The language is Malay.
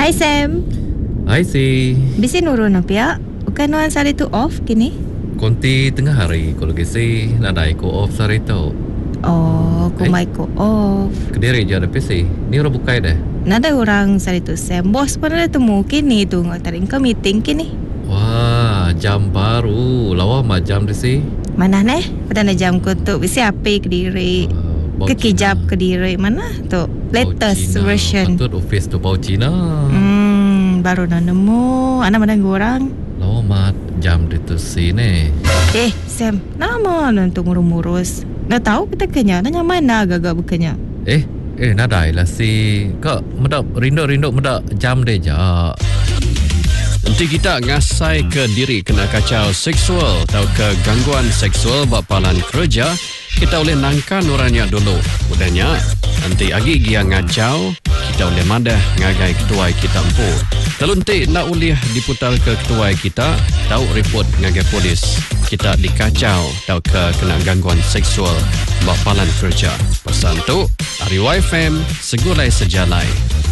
Hai Sam. Hai si. Bisi nurun apa? Bukan nuan sari tu off kini? Konti tengah hari kalau kisi nadai ko off sari tu. Oh, kumai ko off. Kediri je ada PC. Ni orang bukai dah. Nada orang sari tu Sam. Bos pun ada temu kini tu ngatarin ke meeting kini. Wah, jam baru. Lawa mah jam dia si. Mana neh? Pada jam ko tu bisi apa Kediri? Kekijap Kediri mana tu? Latest version. Patut office tu bau Cina. Baru nak nemu. Anak mana orang? Lawa mah jam dia tu si ni. Sam, nama nanti ngurus-ngurus. Nak tahu kita kenya? Nanya mana agak-agak bukannya? Nadai lah si. Kak medap rindu medak jam dia je. Nanti kita ngasai ke diri kena kacau seksual atau ke gangguan seksual bapalan kerja, kita boleh nangkan orangnya dulu. Mudahnya, nanti agi dia ngajau, kita boleh madah ngagai ketua kita empu. Kalau nanti nak uliah diputar ke ketua kita, tahu report ngagai polis. Kita dikacau atau ke kena gangguan seksual bapalan kerja. Pesan tu, Ari YFM, segulai sejalai.